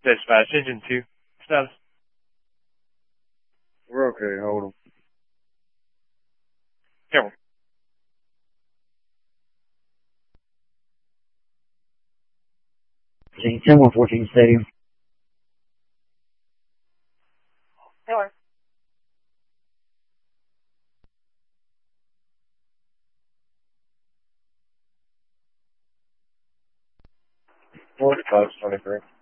Dispatch, engine 2. Status. We're okay, hold them. Careful. Virginia 10-114 Stadium. Hello. Forty-five 23.